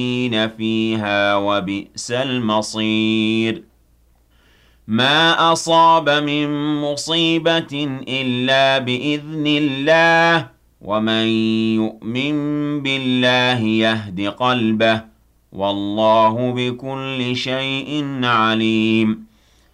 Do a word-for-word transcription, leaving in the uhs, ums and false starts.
فيها وبئس المصير ما أصاب من مصيبة إلا بإذن الله ومن يؤمن بالله يهد قلبه والله بكل شيء عليم